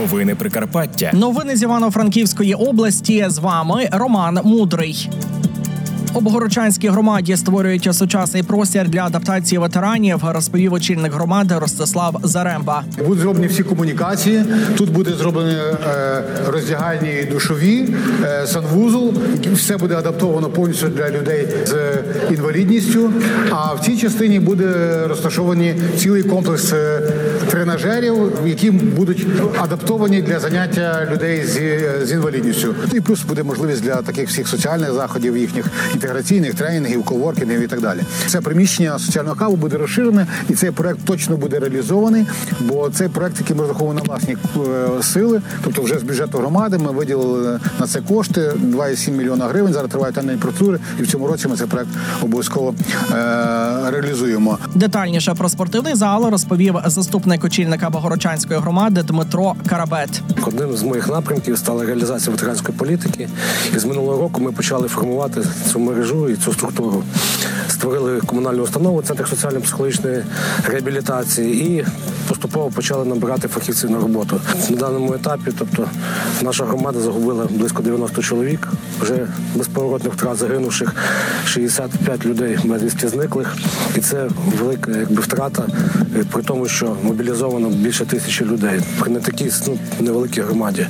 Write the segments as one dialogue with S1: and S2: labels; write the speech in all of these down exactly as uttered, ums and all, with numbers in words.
S1: Новини Прикарпаття.
S2: Новини з Івано-Франківської області. З вами Роман Мудрий. У Богородчанській громаді створюють сучасний простір для адаптації ветеранів, розповів очільник громади Ростислав Заремба.
S3: Будуть зроблені всі комунікації, тут буде зроблені роздягальні і душові, санвузол, все буде адаптовано повністю для людей з інвалідністю, а в цій частині буде розташовані цілий комплекс тренажерів, які будуть адаптовані для заняття людей з інвалідністю. І плюс буде можливість для таких всіх соціальних заходів, їхніх інтеграційних тренінгів, коворкінгів і так далі. Це приміщення соціального хабу буде розширене, і цей проект точно буде реалізований, бо цей проект, який ми розраховуємо на власні сили, тобто вже з бюджету громади ми виділили на це кошти, два цілих сім мільйона гривень, зараз тривають тендерні процедури, і в цьому році ми цей проект обов'язково е- реалізуємо.
S2: Детальніше про спортивний зал розповів заступник очільника Богородчанської громади Дмитро Карабет.
S4: Одним з моїх напрямків стала реалізація ветеранської політики, і з минулого року ми почали формувати цю мережу і цю структуру. Створили комунальну установу, Центр соціально-психологічної реабілітації, і поступово почали набирати фахівців на роботу. На даному етапі, тобто, наша громада загубила близько дев'яносто чоловік, вже безповоротних втрат загинувших, шістдесят п'ять людей безвісти зниклих. І це велика якби втрата, при тому, що мобілізовано більше тисячі людей. При не такій ну, невеликій громаді.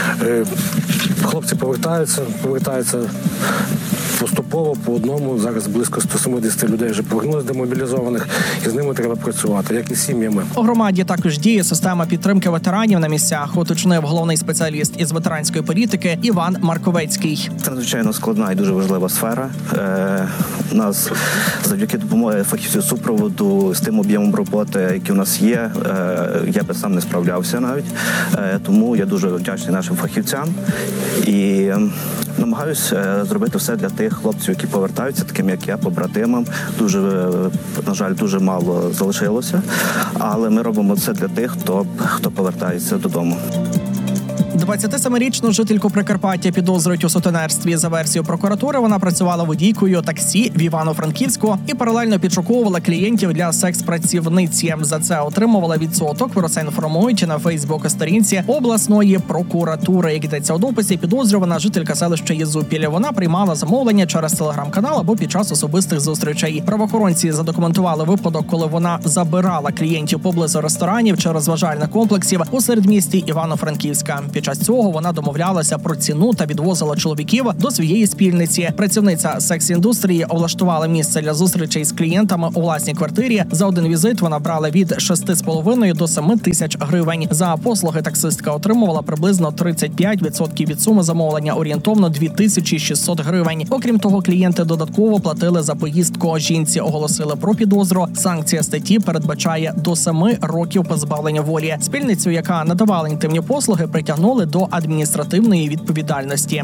S4: Хлопці повертаються, повертаються поступово по одному. Зараз близько сто сімдесят людей вже повернулися до мобілізованих, і з ними треба працювати, як і з сім'ями.
S2: У громаді також діє система підтримки ветеранів на місцях, уточнив головний спеціаліст із ветеранської політики Іван Марковецький.
S5: Це надзвичайно складна і дуже важлива сфера. Е, у нас завдяки допомоги фахівців супроводу з тим об'ємом роботи, який у нас є, е, я би сам не справлявся навіть. Е, тому я дуже вдячний нашим фахівцям і намагаюся зробити все для тих хлопців, які повертаються, таким як я, побратимам. Дуже, на жаль, дуже мало залишилося, але ми робимо це для тих, хто, хто повертається додому.
S2: двадцятисемирічну жительку Прикарпаття підозрюють у сутенерстві. За версією прокуратури, вона працювала водійкою таксі в Івано-Франківську і паралельно підшуковувала клієнтів для секс-працівниці. За це отримувала відсоток. Про це інформують на Фейсбук-сторінці обласної прокуратури. Як йдеться у дописі, підозрювана жителька селища Єзупіль. Вона приймала замовлення через телеграм-канал або під час особистих зустрічей. Правоохоронці задокументували випадок, коли вона забирала клієнтів поблизу ресторанів чи розважальних комплексів у середмісті Івано-Франківська. Під час цього вона домовлялася про ціну та відвозила чоловіків до своєї спільниці. Працівниця секс-індустрії облаштувала місце для зустрічей з клієнтами у власній квартирі. За один візит вона брала від шести з половиною до семи тисяч гривень. За послуги таксистка отримувала приблизно тридцять п'ять відсотків від суми замовлення, орієнтовно дві тисячі шістсот гривень. Окрім того, клієнти додатково платили за поїздку. Жінці оголосили про підозру. Санкція статті передбачає до семи років позбавлення волі. Спільницю, яка надавала інтимні послуги, притягнули до адміністративної відповідальності.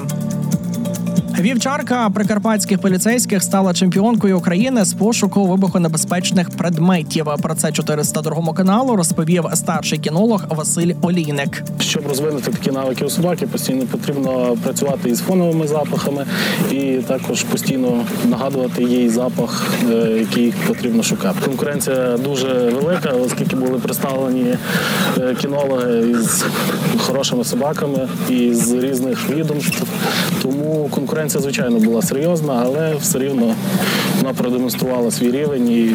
S2: Вівчарка прикарпатських поліцейських стала чемпіонкою України з пошуку вибухонебезпечних предметів. Про це чотириста другому каналу розповів старший кінолог Василь Олійник.
S6: Щоб розвинути такі навики у собаки, постійно потрібно працювати із фоновими запахами і також постійно нагадувати їй запах, який потрібно шукати. Конкуренція дуже велика, оскільки були представлені кінологи із хорошими собаками із різних відомств. Тому конкуренція Це, звичайно, була серйозна, але все рівно вона продемонструвала свій рівень і,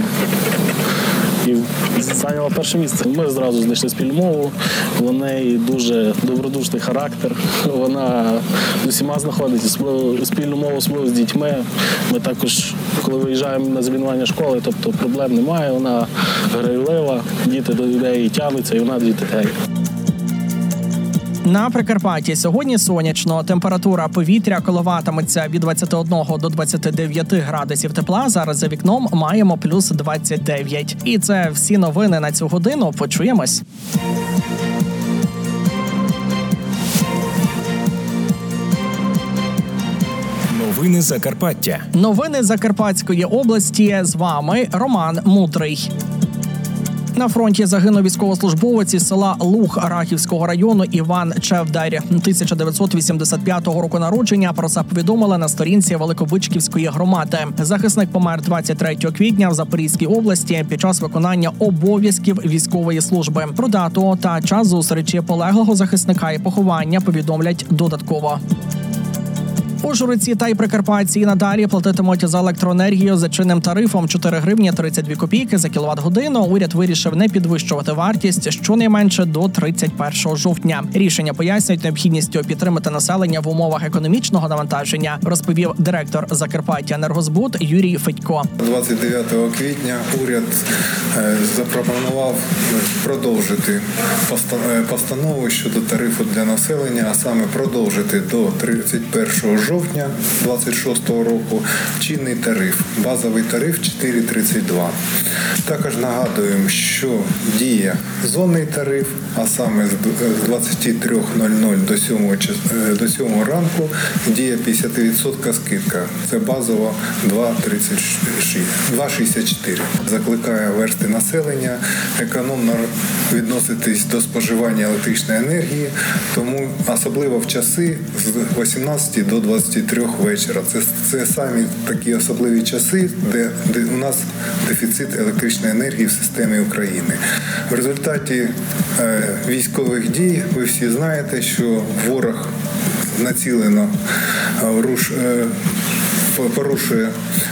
S6: і зайняла перше місце. Ми зразу знайшли спільну мову, у неї дуже добродушний характер, вона з усіма знаходить спільну мову, особливо з дітьми. Ми також, коли виїжджаємо на замінування школи, тобто проблем немає, вона грайлива, діти до неї тягнуться і вона до дітей.
S2: На Прикарпатті сьогодні сонячно. Температура повітря коливатиметься від двадцяти одного до двадцяти дев'яти градусів тепла. Зараз за вікном маємо плюс двадцять дев'ять. І це всі новини на цю годину. Почуємось.
S1: Новини Закарпаття.
S2: Новини Закарпатської області. З вами Роман Мудрий. На фронті загинув військовослужбовець із села Луг Рахівського району Іван Чевдар. тисяча дев'ятсот вісімдесят п'ятого року народження. Про це повідомили на сторінці Великобичківської громади. Захисник помер двадцять третього квітня в Запорізькій області під час виконання обов'язків військової служби. Про дату та час зустрічі полеглого захисника і поховання повідомлять додатково. Ужгородці та й прикарпатці і надалі платитимуть за електроенергію за чинним тарифом чотири гривні тридцять дві копійки за кіловат-годину. Уряд вирішив не підвищувати вартість щонайменше до тридцять першого жовтня. Рішення пояснюють необхідністю підтримати населення в умовах економічного навантаження, розповів директор Закарпаттяенергозбуд Юрій Федько.
S7: двадцять дев'ятого квітня уряд запропонував продовжити постанову щодо тарифу для населення, а саме продовжити до тридцять першого жовтня двадцять шостого року чинний тариф. Базовий тариф чотири тридцять два. Також нагадуємо, що діє зонний тариф, а саме з двадцять три нуль нуль до сьомого ранку діє п'ятдесят відсотків скидка. Це базово два шістдесят чотири. Закликає версти населення економно відноситись до споживання електричної енергії, тому особливо в часи з вісімнадцяти до двадцяти трьох вечора. Це, це самі такі особливі часи, де, де у нас дефіцит електричної енергії в системі України. В результаті е, військових дій ви всі знаєте, що ворог націлено е, руш, е, порушує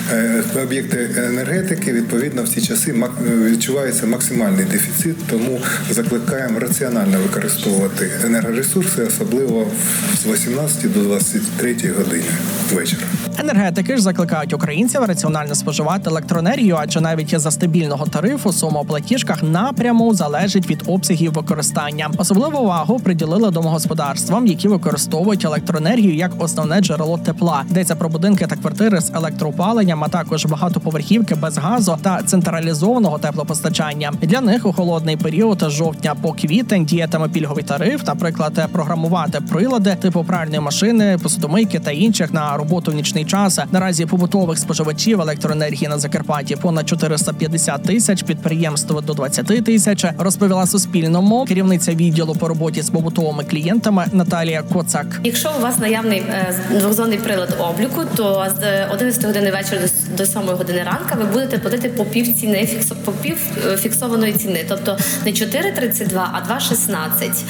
S7: об'єкти енергетики, відповідно, в ці часи відчувається максимальний дефіцит, тому закликаємо раціонально використовувати енергоресурси, особливо з вісімнадцяти до двадцяти третьої години вечора.
S2: Енергетики ж закликають українців раціонально споживати електроенергію, адже навіть за стабільного тарифу сума у платіжках напряму залежить від обсягів використання. Особливу увагу приділили домогосподарствам, які використовують електроенергію як основне джерело тепла. Йдеться про будинки та квартири з електроопаленням, а також багатоповерхівки без газу та централізованого теплопостачання. Для них у холодний період з жовтня по квітень діятиме пільговий тариф, наприклад, програмувати прилади типу пральної машини, посудомийки та інших на роботу в нічний час. Наразі побутових споживачів електроенергії на Закарпатті понад чотириста п'ятдесят тисяч, підприємств до двадцять тисяч, розповіла Суспільному керівниця відділу по роботі з побутовими клієнтами Наталія Коцак.
S8: Якщо у вас наявний двохзонний прилад обліку, то з одинадцятої години вечора до сьомої години ранку ви будете платити по пів ціни, по пів фіксованої ціни, тобто не чотири тридцять два, а два шістнадцять.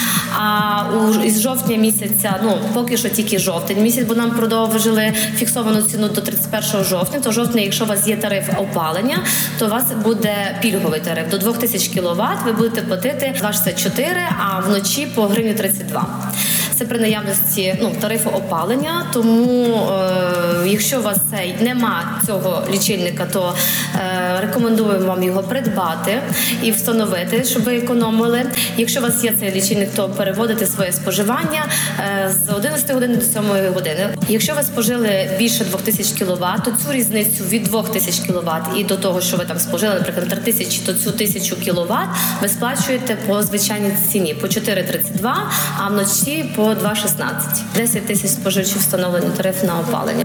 S8: А у, із жовтня місяця, ну, поки що тільки жовтень місяць, бо нам продовжили фіксовану ціну до тридцять першого жовтня, то жовтня, якщо у вас є тариф опалення, то у вас буде пільговий тариф. До двох тисяч кіловат ви будете платити два шістдесят чотири, а вночі по гривню тридцять два. Це при наявності ну, тарифу опалення, тому е, якщо у вас цей нема цього лічильника, то е, рекомендуємо вам його придбати і встановити, щоб ви економили. Якщо у вас є цей лічильник, то переводити своє споживання е, з одинадцятої години до сьомої години. Якщо ви спожили більше двох тисяч кіловат, то цю різницю від двох тисяч кіловат і до того, що ви там спожили, наприклад, три тисячі, то цю тисячу кіловат ви сплачуєте по звичайній ціні, по чотири тридцять два, а вночі по два шістнадцять. десять тисяч споживачів встановлено тариф на опалення.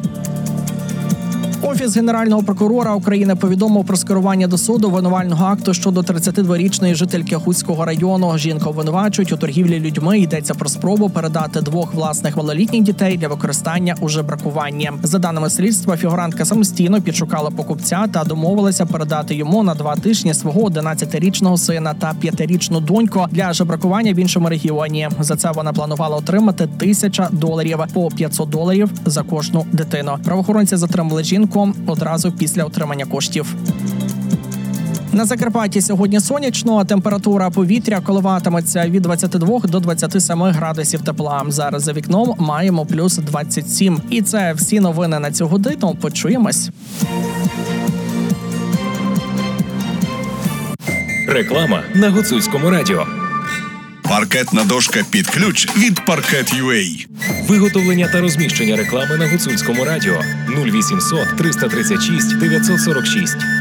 S2: Офіс Генерального прокурора України повідомив про скерування до суду обвинувального акту щодо тридцятидворічної жительки Хуцького району. Жінку обвинувачують у торгівлі людьми. Йдеться про спробу передати двох власних малолітніх дітей для використання у жебракуванні. За даними слідства, фігурантка самостійно підшукала покупця та домовилася передати йому на два тижні свого одинадцятирічного сина та п'ятирічну доньку для жебракування в іншому регіоні. За це вона планувала отримати тисяча доларів, по п'ятсот доларів за кожну дитину. Правоохоронці затримали жінку одразу після отримання коштів. На Закарпатті сьогодні сонячно, температура повітря коливатиметься від двадцяти двох до двадцяти семи градусів тепла. Зараз за вікном маємо плюс двадцять сім. І це всі новини на цю годину. Почуємось.
S1: Реклама на Гуцульському радіо.
S9: Паркетна дошка під ключ від Паркет.ua.
S1: Виготовлення та розміщення реклами на Гуцульському радіо нуль вісімсот триста тридцять шість дев'ятсот сорок шість.